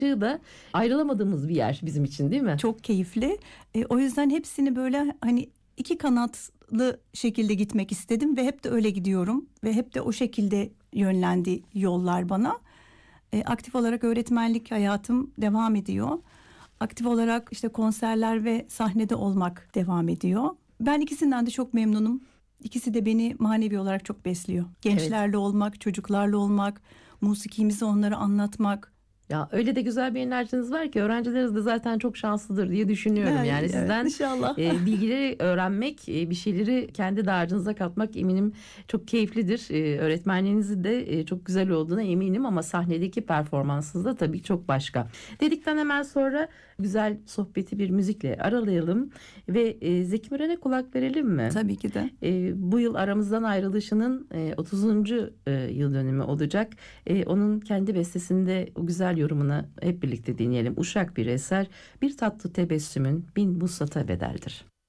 da ayrılamadığımız bir yer bizim için, değil mi? Çok keyifli. O yüzden hepsini böyle hani iki kanatlı şekilde gitmek istedim ve hep de öyle gidiyorum ve hep de o şekilde yönlendi yollar bana. Aktif olarak öğretmenlik hayatım devam ediyor. Aktif olarak işte konserler ve sahnede olmak devam ediyor. Ben ikisinden de çok memnunum. İkisi de beni manevi olarak çok besliyor. Gençlerle olmak, çocuklarla olmak, musikimizi onlara anlatmak. Ya öyle de güzel bir enerjiniz var ki öğrencileriniz de zaten çok şanslıdır diye düşünüyorum. Yani Evet, sizden inşallah. bilgileri öğrenmek, bir şeyleri kendi dağarcığınıza katmak eminim çok keyiflidir. Öğretmenliğinizin de çok güzel olduğuna eminim ama sahnedeki performansınız da tabii çok başka. Dedikten hemen sonra güzel sohbeti bir müzikle aralayalım ve Zeki Müren'e kulak verelim mi? Tabii ki de. Bu yıl aramızdan ayrılışının 30. Yıl dönümü olacak. Onun kendi bestesinde o güzel yorumunu hep birlikte dinleyelim. Uşak bir eser, bir tatlı tebessümün bin vuslata bedeldir.